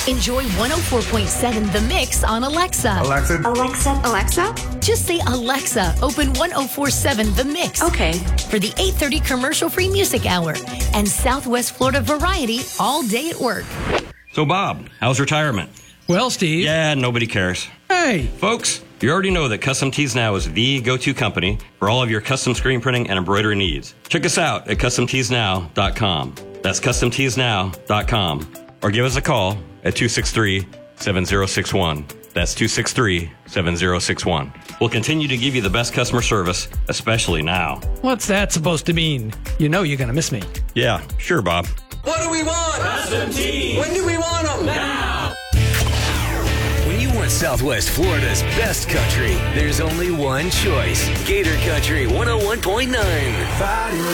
Enjoy 104.7 The Mix on Alexa. Alexa? Just say, Alexa, open 104.7 The Mix. Okay. For the 8:30 commercial-free music hour and Southwest Florida variety all day at work. So, Bob, how's retirement? Well, Steve. Yeah, nobody cares. Hey. Folks, you already know that Custom Tees Now is the go-to company for all of your custom screen printing and embroidery needs. Check us out at CustomTeesNow.com. That's CustomTeesNow.com. Or give us a call at 263-7061. That's 263-7061. We'll continue to give you the best customer service, especially now. What's that supposed to mean? You know you're going to miss me. Yeah, sure, Bob. What do we want? Custom Tees. When do we want them? Now. When you want Southwest Florida's best country, there's only one choice. Gator Country 101.9.